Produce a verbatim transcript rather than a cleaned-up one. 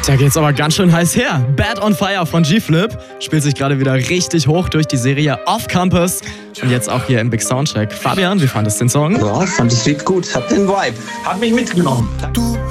Da geht's aber ganz schön heiß her. Bad on Fire von G-Flip spielt sich gerade wieder richtig hoch durch die Serie Off Campus. Und jetzt auch hier im Big Soundcheck. Fabian, wie fandest du den Song? Ja, ich fand das Lied gut. Hat den Vibe. Hat mich mitgenommen. Du